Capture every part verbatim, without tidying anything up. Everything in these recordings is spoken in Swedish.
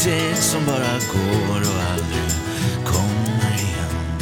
Det som bara går och aldrig kommer igen.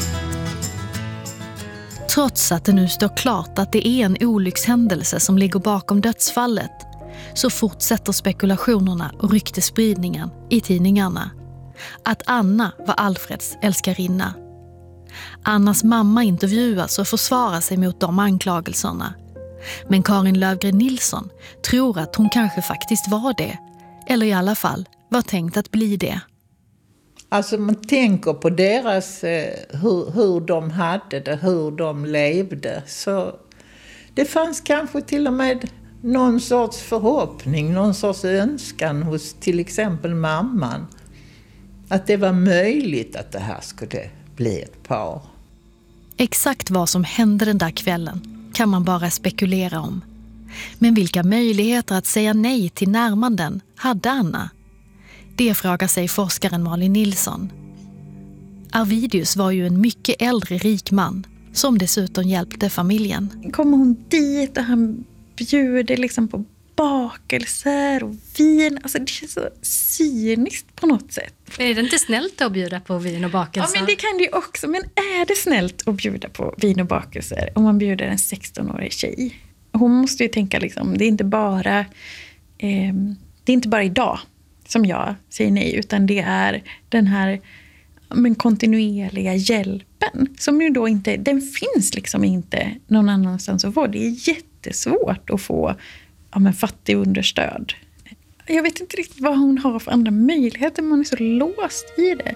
Trots att det nu står klart att det är en olyckshändelse som ligger bakom dödsfallet, så fortsätter spekulationerna och ryktespridningen i tidningarna. Att Anna var Alfreds älskarinna. Annas mamma intervjuas och försvarar sig mot de anklagelserna. Men Karin Lövgren Nilsson tror att hon kanske faktiskt var det. Eller i alla fall var tänkt att bli det. Alltså man tänker på deras, eh, hur, hur de hade det, hur de levde. Så det fanns kanske till och med någon sorts förhoppning, någon sorts önskan hos till exempel mamman. Att det var möjligt att det här skulle bli ett par. Exakt vad som hände den där kvällen kan man bara spekulera om. Men vilka möjligheter att säga nej till närmanden hade Anna? Det frågar sig forskaren Malin Nilsson. Arvidius var ju en mycket äldre rik man som dessutom hjälpte familjen. Kommer hon dit och han bjuder liksom på bakelser och vin. Alltså det känns så cyniskt på något sätt. Men är det inte snällt att bjuda på vin och bakelser? Ja, men det kan det ju också. Men är det snällt att bjuda på vin och bakelser om man bjuder en sexton-årig tjej? Hon måste ju tänka liksom, det är inte bara eh, det är inte bara idag som jag säger nej, utan det är den här men kontinuerliga hjälpen som ju då inte, den finns liksom inte någon annanstans att få. Det är jättesvårt att få ja, men fattig understöd. Jag vet inte riktigt vad hon har för andra möjligheter, man är så låst i det.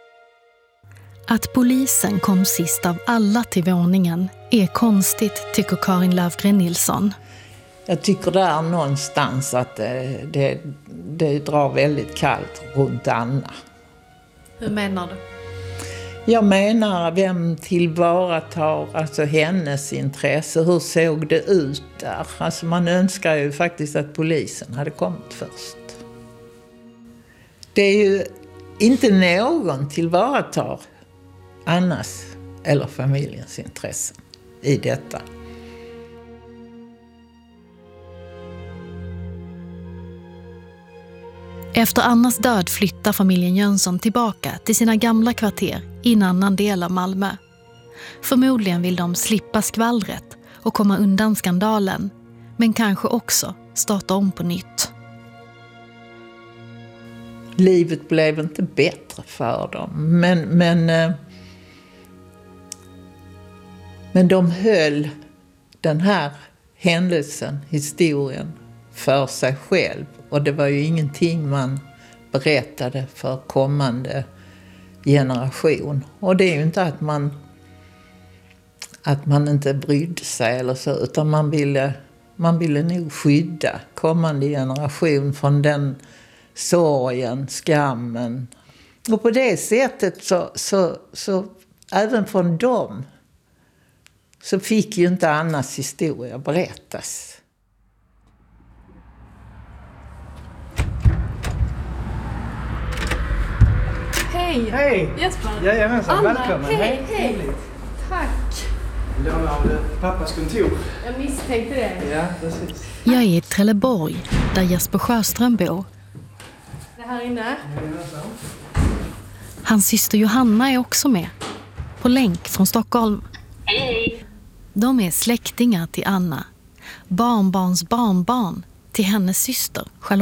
Att polisen kom sist av alla till våningen är konstigt, tycker Karin Lövgren Nilsson. Jag tycker där någonstans att det, det, det drar väldigt kallt runt Anna. Hur menar du? Jag menar, vem tillvaratar alltså hennes intresse? Hur såg det ut där? Alltså man önskar ju faktiskt att polisen hade kommit först. Det är ju inte någon tillvaratar Annas eller familjens intressen i detta. Efter Annas död flyttar familjen Jönsson tillbaka till sina gamla kvarter i en annan del av Malmö. Förmodligen vill de slippa skvallret och komma undan skandalen, men kanske också starta om på nytt. Livet blev inte bättre för dem, men, men, men de höll den här händelsen, historien, för sig själv. Och det var ju ingenting man berättade för kommande generation. Och det är ju inte att man, att man inte brydde sig eller så, utan man ville, man ville nog skydda kommande generation från den sorgen, skammen. Och på det sättet så, så, så även från dem så fick ju inte Annas historia berättas. Hej! Hej! Jesper! Jajamensan, Anna, välkommen! hej, hej! Tack! Lånade pappas kontor. Jag misstänkte det. Ja, precis. Jag är i Trelleborg, där Jesper Sjöström bor. Det här inne? Jajamensan. Hans syster Johanna är också med, på länk från Stockholm. Hej! De är släktingar till Anna, barnbarns barnbarn till hennes syster Charlotte.